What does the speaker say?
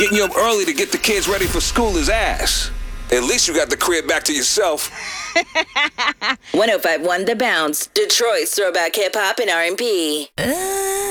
Getting you up early to get the kids ready for school is ass. At least you got the crib back to yourself. 105.1 The Bounce, Detroit's throwback hip hop and R&B.